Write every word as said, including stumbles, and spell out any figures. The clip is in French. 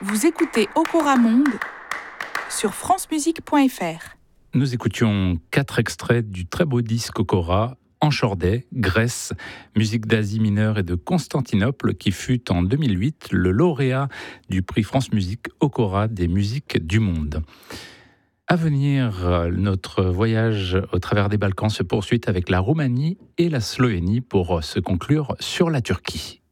Vous écoutez Okora Monde sur francemusique point f r. Nous écoutions quatre extraits du très beau disque Okora, Enchordé, Grèce, musique d'Asie mineure et de Constantinople, qui fut en deux mille huit le lauréat du prix France Musique Okora des musiques du monde. À venir, notre voyage au travers des Balkans se poursuit avec la Roumanie et la Slovénie pour se conclure sur la Turquie.